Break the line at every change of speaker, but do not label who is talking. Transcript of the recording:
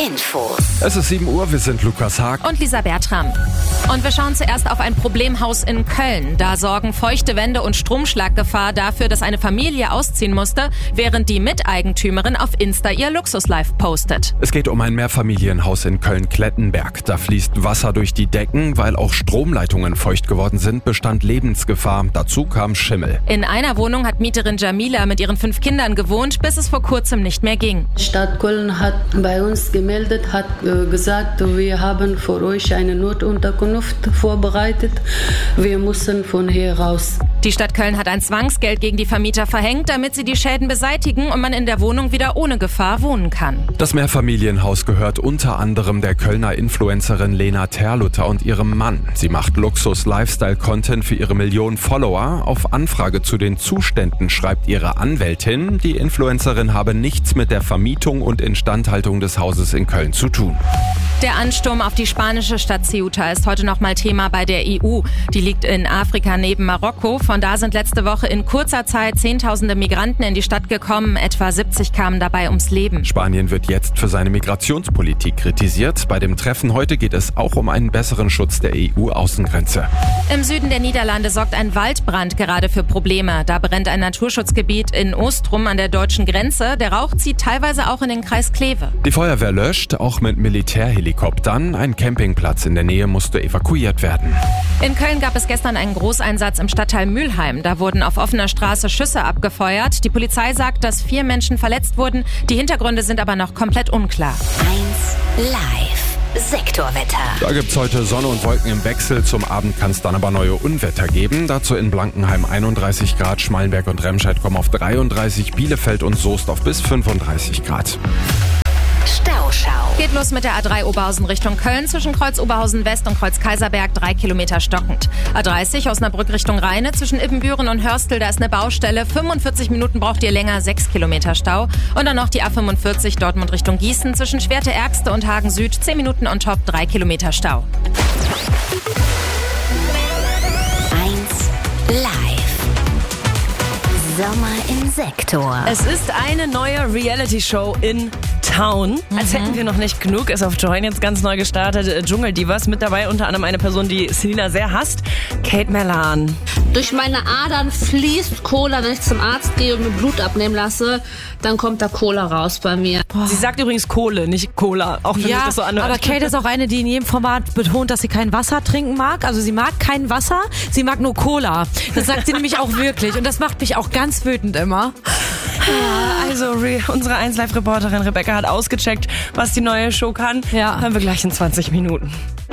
Infos.
Es ist 7 Uhr, wir sind Lukas Haag
und Lisa Bertram. Und wir schauen zuerst auf ein Problemhaus in Köln. Da sorgen feuchte Wände und Stromschlaggefahr dafür, dass eine Familie ausziehen musste, während die Miteigentümerin auf Insta ihr Luxuslife postet.
Es geht um ein Mehrfamilienhaus in Köln-Klettenberg. Da fließt Wasser durch die Decken. Weil auch Stromleitungen feucht geworden sind, bestand Lebensgefahr. Dazu kam Schimmel.
In einer Wohnung hat Mieterin Jamila mit ihren 5 Kindern gewohnt, bis es vor kurzem nicht mehr ging.
Die Stadt Köln hat bei uns gemeldet, hat gesagt, wir haben für euch eine Notunterkunft vorbereitet. Wir müssen von hier raus.
Die Stadt Köln hat ein Zwangsgeld gegen die Vermieter verhängt, damit sie die Schäden beseitigen und man in der Wohnung wieder ohne Gefahr wohnen kann.
Das Mehrfamilienhaus gehört unter anderem der Kölner Influencerin Lena Terluther und ihrem Mann. Sie macht Luxus-Lifestyle-Content für ihre Millionen Follower. Auf Anfrage zu den Zuständen schreibt ihre Anwältin, die Influencerin habe nichts mit der Vermietung und Instandhaltung des Hauses in Köln zu tun.
Der Ansturm auf die spanische Stadt Ceuta ist heute nochmal Thema bei der EU. Die liegt in Afrika neben Marokko. Von da sind letzte Woche in kurzer Zeit Zehntausende Migranten in die Stadt gekommen. Etwa 70 kamen dabei ums Leben.
Spanien wird jetzt für seine Migrationspolitik kritisiert. Bei dem Treffen heute geht es auch um einen besseren Schutz der EU-Außengrenze.
Im Süden der Niederlande sorgt ein Waldbrand gerade für Probleme. Da brennt ein Naturschutzgebiet in Ostrum an der deutschen Grenze. Der Rauch zieht teilweise auch in den Kreis Kleve.
Die Feuerwehr löscht, auch mit Militärhelikoptern. Ein Campingplatz in der Nähe musste evakuiert werden.
In Köln gab es gestern einen Großeinsatz im Stadtteil Mülheim. Da wurden auf offener Straße Schüsse abgefeuert. Die Polizei sagt, dass 4 Menschen verletzt wurden. Die Hintergründe sind aber noch komplett unklar.
1 Live. Sektorwetter.
Da gibt's heute Sonne und Wolken im Wechsel. Zum Abend kann es dann aber neue Unwetter geben. Dazu in Blankenheim 31 Grad, Schmallenberg und Remscheid kommen auf 33, Bielefeld und Soest auf bis 35 Grad.
Stauschau.
Geht los mit der A3 Oberhausen Richtung Köln zwischen Kreuz Oberhausen West und Kreuz Kaiserberg 3 Kilometer stockend. A30 Osnabrück Richtung Rheine zwischen Ibbenbüren und Hörstel, da ist eine Baustelle. 45 Minuten braucht ihr länger, 6 Kilometer Stau. Und dann noch die A45 Dortmund Richtung Gießen zwischen Schwerte-Ergste und Hagen Süd 10 Minuten on top, 3 Kilometer Stau.
1 Live. Sommer im Sektor.
Es ist eine neue Reality-Show in Town. Als hätten wir noch nicht genug. Ist auf Join jetzt ganz neu gestartet. Dschungeldivas. Mit dabei unter anderem eine Person, die Selina sehr hasst. Kate Merlan.
Durch meine Adern fließt Cola. Wenn ich zum Arzt gehe und mir Blut abnehmen lasse, dann kommt da Cola raus bei mir.
Sie sagt übrigens Kohle, nicht Cola. Auch wenn sich das so anhört.
Aber Kate ist auch eine, die in jedem Format betont, dass sie kein Wasser trinken mag. Also sie mag kein Wasser, sie mag nur Cola. Das sagt sie nämlich auch wirklich. Und das macht mich auch ganz wütend immer.
Also unsere 1Live-Reporterin Rebecca hat ausgecheckt, was die neue Show kann.
Ja.
Hören wir gleich in 20 Minuten.